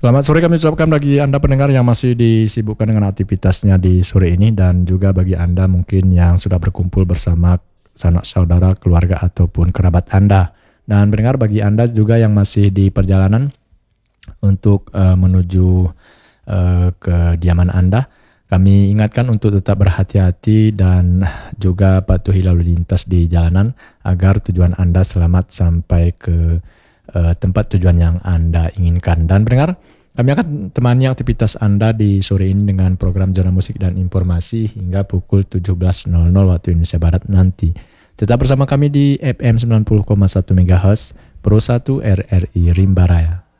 Selamat sore kami ucapkan bagi Anda pendengar yang masih disibukkan dengan aktivitasnya di sore ini dan juga bagi Anda mungkin yang sudah berkumpul bersama sanak saudara, keluarga ataupun kerabat Anda. Dan pendengar bagi Anda juga yang masih di perjalanan untuk menuju kediaman Anda, kami ingatkan untuk tetap berhati-hati dan juga patuhi lalu lintas di jalanan agar tujuan Anda selamat sampai ke tempat tujuan yang Anda inginkan. Dan pendengar, kami akan temani aktivitas Anda di sore ini dengan program Zona Musik dan Informasi hingga pukul 17.00 waktu Indonesia Barat nanti. Tetap bersama kami di FM 90,1 MHz Pro 1 RRI Rimba Raya.